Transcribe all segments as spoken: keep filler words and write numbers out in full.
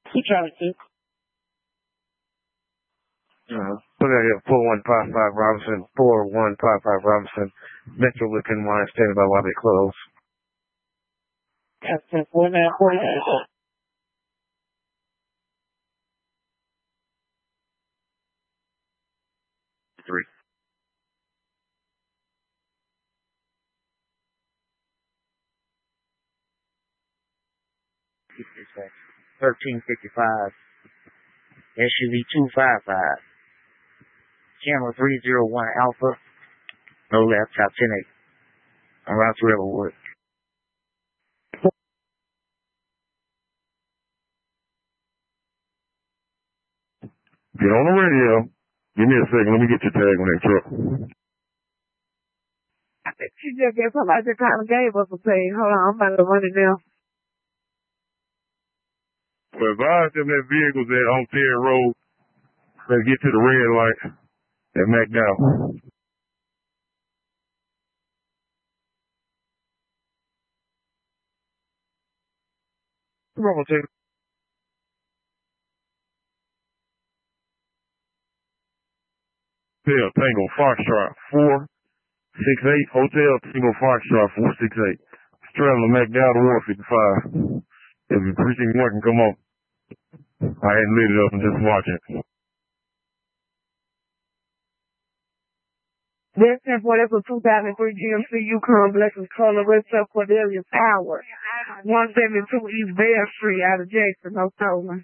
He trying to. Uh, look at here, four one five five Robinson, four one five five Robinson, Metro Lincoln Wine, standing by while they close. Captain four nine four nine. Three. thirteen fifty-five. S U V two five five. Channel three zero one Alpha. No left, top ten eight. On route to Riverwood. Get on the radio. Give me a second. Let me get your tag on that truck. I think she just gave somebody that kind of gave us a tag. Hold on, I'm about to run it now. Well, advise them that vehicles that on Terry Road, let's get to the red light at McDowell. Bravo, take Hotel Tango Foxtrot four six eight. Hotel Tango Foxtrot four six eight. Straddling McDowell to one fifty-five. If the precinct one can come on. I hadn't lit it up and just watching. This ten four, that's a two thousand three G M C Yukon Blessings Color West of Cordelia Tower. one seventy-two East Bear Street out of Jackson, no stolen.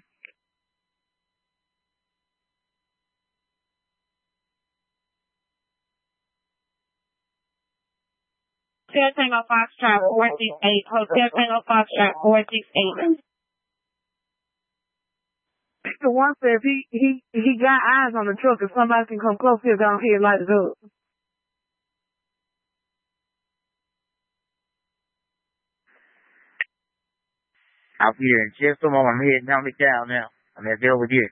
Hotel Tango Foxtrot four six eight. Hotel Tango Foxtrot four six eight. The one says he, he, he got eyes on the truck. If somebody can come close here, down here, light it up. I'll be here in just a moment. I'm heading down McDowell now. I'm at Belvedere.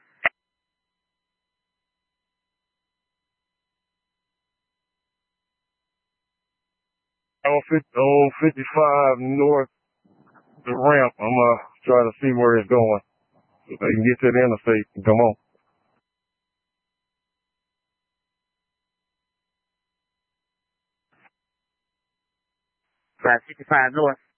Oh, fifty-five north the ramp. I'm uh trying to see where it's going. So they can get to the interstate and come on. five sixty-five north.